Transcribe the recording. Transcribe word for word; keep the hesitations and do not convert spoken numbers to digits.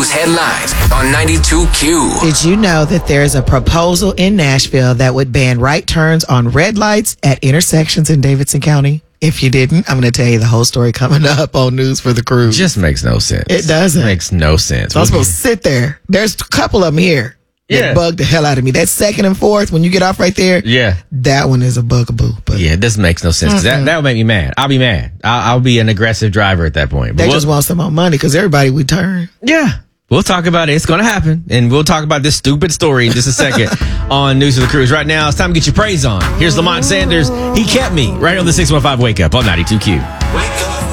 Cruise headlines on ninety-two Q. Did you know that there's a proposal in Nashville that would ban right turns on red lights at intersections in Davidson County? If you didn't, I'm going to tell you the whole story coming up on News for the Cruise. Just makes no sense. It doesn't. Makes no sense. So I'm supposed to sit there. There's a couple of them here that Yeah. bug the hell out of me. That second and fourth, when you get off right there, Yeah. that one is a bugaboo. But Yeah, this makes no sense. 'Cause That, that would make me mad. I'll be mad. I'll, I'll be an aggressive driver at that point. But they we'll- just want some more money because everybody would turn. Yeah. We'll talk about it. It's going to happen. And we'll talk about this stupid story in just a second on News of the Cruise. Right now, it's time to get your praise on. Here's Lamont Sanders. He kept me right on the six one five Wake Up on ninety-two Q. Wake up.